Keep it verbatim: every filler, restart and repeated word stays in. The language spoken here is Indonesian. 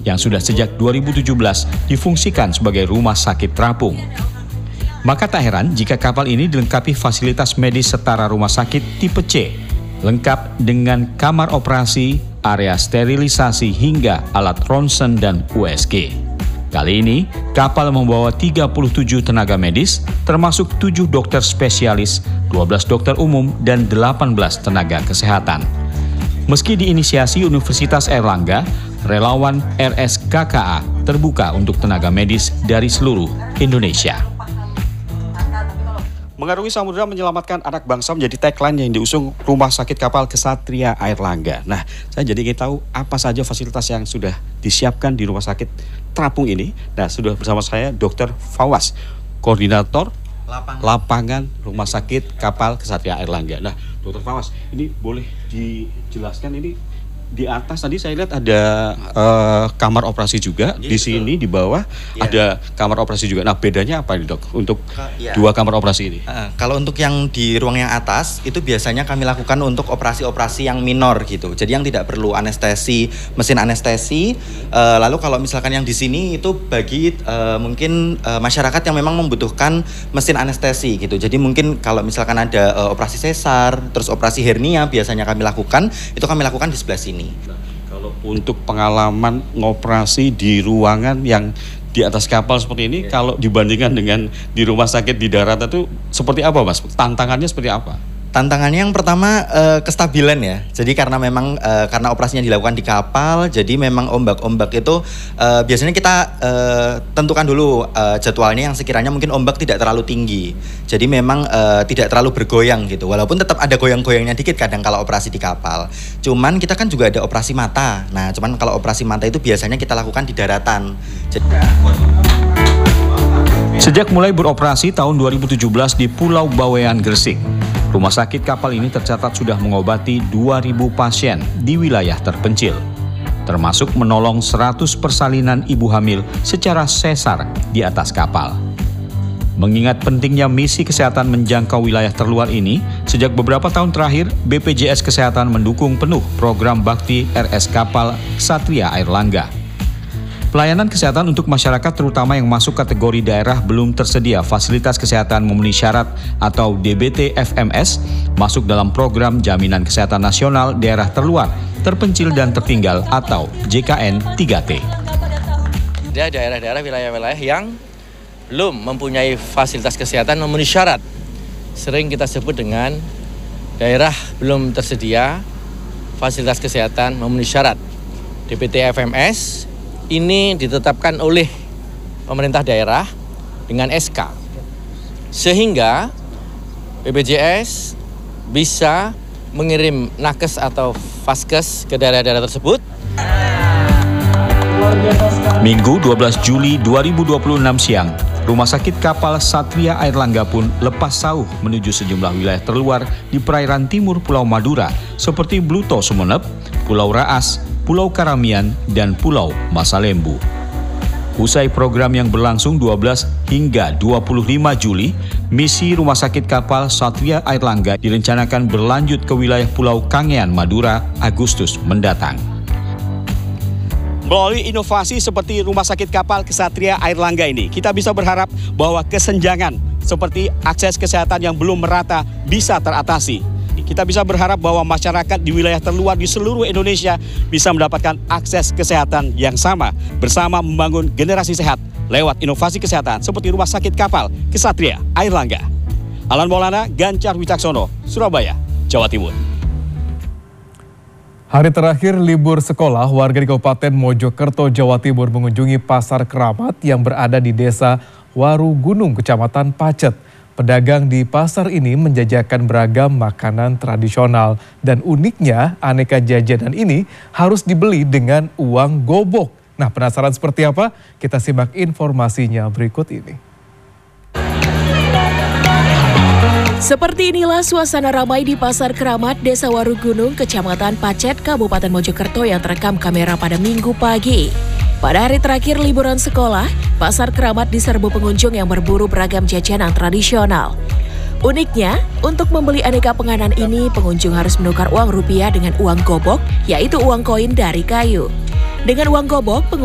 yang sudah sejak dua ribu tujuh belas difungsikan sebagai rumah sakit terapung. Maka tak heran jika kapal ini dilengkapi fasilitas medis setara rumah sakit tipe C, lengkap dengan kamar operasi, area sterilisasi hingga alat ronsen dan U S G. Kali ini, kapal membawa tiga puluh tujuh tenaga medis, termasuk tujuh dokter spesialis, dua belas dokter umum, dan delapan belas tenaga kesehatan. Meski diinisiasi Universitas Airlangga, relawan R S K K A terbuka untuk tenaga medis dari seluruh Indonesia. Mengarungi samudera menyelamatkan anak bangsa menjadi tagline yang diusung Rumah Sakit Kapal Ksatria Airlangga. Nah, saya jadi ingin tahu apa saja fasilitas yang sudah disiapkan di Rumah Sakit Terapung ini. Nah, sudah bersama saya Dokter Fawaz, Koordinator Lapangan, Lapangan Rumah Sakit Kapal Ksatria Airlangga. Nah, Dokter Fawaz, ini boleh dijelaskan ini di atas tadi saya lihat ada uh, kamar operasi juga. Ya, di sini betul. Di bawah ya. Ada kamar operasi juga. Nah, bedanya apa nih, Dok, untuk ya. dua kamar operasi ini? Uh, kalau untuk yang di ruang yang atas itu biasanya kami lakukan untuk operasi-operasi yang minor gitu. Jadi yang tidak perlu anestesi, mesin anestesi. Uh, lalu kalau misalkan yang di sini itu bagi uh, mungkin uh, masyarakat yang memang membutuhkan mesin anestesi gitu. Jadi mungkin kalau misalkan ada uh, operasi sesar, terus operasi hernia biasanya kami lakukan, itu kami lakukan di sebelah sini. Nah, kalau untuk pengalaman ngoperasi di ruangan yang di atas kapal seperti ini, ya. Kalau dibandingkan dengan di rumah sakit di darat itu seperti apa, Mas? Tantangannya seperti apa? Tantangannya yang pertama uh, kestabilan ya. Jadi karena memang uh, karena operasinya dilakukan di kapal, jadi memang ombak-ombak itu uh, biasanya kita uh, tentukan dulu uh, jadwalnya yang sekiranya mungkin ombak tidak terlalu tinggi. Jadi memang uh, tidak terlalu bergoyang gitu. Walaupun tetap ada goyang-goyangnya dikit kadang kalau operasi di kapal. Cuman kita kan juga ada operasi mata. Nah, cuman kalau operasi mata itu biasanya kita lakukan di daratan. Jadi Sejak mulai beroperasi tahun dua ribu tujuh belas di Pulau Bawean, Gresik, rumah sakit kapal ini tercatat sudah mengobati dua ribu pasien di wilayah terpencil, termasuk menolong seratus persalinan ibu hamil secara sesar di atas kapal. Mengingat pentingnya misi kesehatan menjangkau wilayah terluar ini, sejak beberapa tahun terakhir, B P J S Kesehatan mendukung penuh program bakti R S Kapal Ksatria Airlangga. Pelayanan kesehatan untuk masyarakat terutama yang masuk kategori daerah belum tersedia fasilitas kesehatan memenuhi syarat atau D B T F M S masuk dalam program Jaminan Kesehatan Nasional Daerah Terluar, Terpencil dan Tertinggal atau J K N tiga T. Ada daerah-daerah wilayah-wilayah yang belum mempunyai fasilitas kesehatan memenuhi syarat. Sering kita sebut dengan daerah belum tersedia fasilitas kesehatan memenuhi syarat. D B T F M S ini ditetapkan oleh pemerintah daerah dengan S K. Sehingga B P J S bisa mengirim nakes atau vaskes ke daerah-daerah tersebut. Minggu dua belas Juli dua ribu dua puluh enam siang, Rumah Sakit Kapal Ksatria Airlangga pun lepas sauh menuju sejumlah wilayah terluar di perairan timur Pulau Madura seperti Bluto Sumeneb, Pulau Raas, Pulau Karamian, dan Pulau Masalembu. Usai program yang berlangsung dua belas hingga dua puluh lima Juli, misi Rumah Sakit Kapal Ksatria Airlangga direncanakan berlanjut ke wilayah Pulau Kangean, Madura, Agustus mendatang. Melalui inovasi seperti Rumah Sakit Kapal Ksatria Airlangga ini, kita bisa berharap bahwa kesenjangan seperti akses kesehatan yang belum merata bisa teratasi. Kita bisa berharap bahwa masyarakat di wilayah terluar di seluruh Indonesia bisa mendapatkan akses kesehatan yang sama bersama membangun generasi sehat lewat inovasi kesehatan seperti Rumah Sakit Kapal Ksatria Airlangga. Alan Maulana, Gancar Wicaksono, Surabaya, Jawa Timur. Hari terakhir libur sekolah, warga di Kabupaten Mojokerto, Jawa Timur mengunjungi Pasar Keramat yang berada di Desa Warugunung, Kecamatan Pacet. Pedagang di pasar ini menjajakan beragam makanan tradisional dan uniknya aneka jajanan ini harus dibeli dengan uang gobok. Nah, penasaran seperti apa? Kita simak informasinya berikut ini. Seperti inilah suasana ramai di Pasar Keramat, Desa Warugunung, Kecamatan Pacet, Kabupaten Mojokerto yang terekam kamera pada Minggu pagi. Pada hari terakhir liburan sekolah, Pasar Keramat diserbu pengunjung yang berburu beragam jajanan tradisional. Uniknya, untuk membeli aneka penganan ini, pengunjung harus menukar uang rupiah dengan uang gobok, yaitu uang koin dari kayu. Dengan uang gobok, pengunjung